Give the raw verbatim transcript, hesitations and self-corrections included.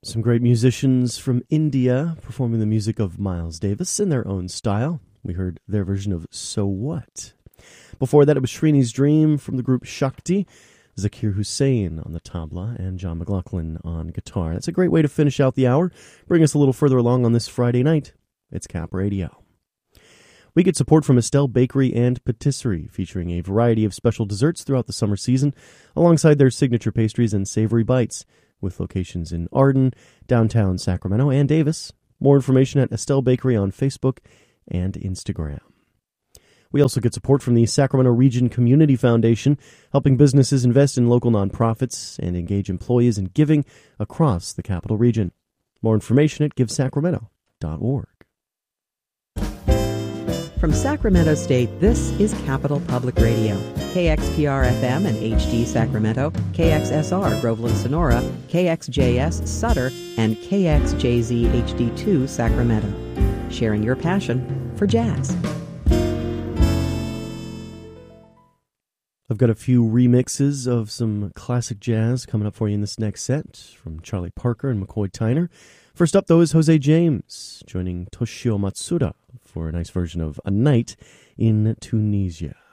Some great musicians from India performing the music of Miles Davis in their own style. We heard their version of So What. Before that, it was Srini's Dream from the group Shakti, Zakir Hussain on the tabla, and John McLaughlin on guitar. That's a great way to finish out the hour. Bring us a little further along on this Friday night. It's Cap Radio. We get support from Estelle Bakery and Patisserie, featuring a variety of special desserts throughout the summer season, alongside their signature pastries and savory bites, with locations in Arden, downtown Sacramento, and Davis. More information at Estelle Bakery on Facebook and Instagram. We also get support from the Sacramento Region Community Foundation, helping businesses invest in local nonprofits and engage employees in giving across the Capital Region. More information at give sacramento dot org. From Sacramento State, this is Capital Public Radio. K X P R F M and H D Sacramento, K X S R Groveland Sonora, K X J S Sutter, and K X J Z H D two Sacramento. Sharing your passion for jazz. I've got a few remixes of some classic jazz coming up for you in this next set from Charlie Parker and McCoy Tyner. First up, though, is Jose James, joining Toshio Matsuda for a nice version of A Night in Tunisia.